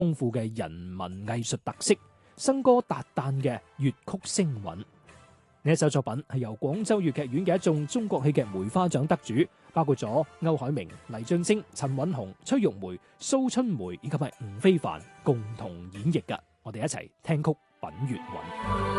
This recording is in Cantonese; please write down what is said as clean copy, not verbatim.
豐富嘅人文藝術特色，生歌達旦嘅粵曲聲韻。呢一首作品係由廣州粵劇院嘅一眾中國戲劇梅花獎得主，包括咗歐海明、黎俊升、陳韻紅、崔玉梅、蘇春梅以及係吳非凡共同演繹嘅。我哋一齊聽曲品粵韻。